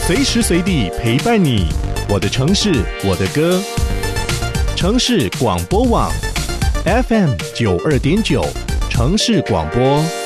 随时随地陪伴你，我的城市，我的歌。城市广播网 FM 92.9，城市广播。